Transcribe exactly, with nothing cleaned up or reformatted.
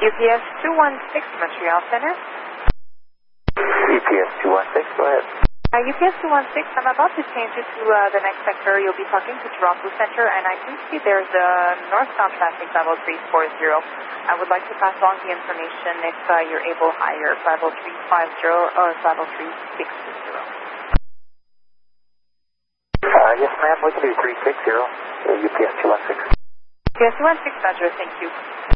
U P S two one six, Montreal Center. U P S two one six, go ahead. Uh, U P S two one six, I'm about to change you to uh, the next sector. You'll be talking to Toronto Center, and I do see there's a northbound traffic level three four zero. I would like to pass on the information if uh, you're able higher, level three five zero or level three six zero. Uh, yes, ma'am, we can do three six zero, uh, U P S two one six. U P S two one six, Roger, thank you.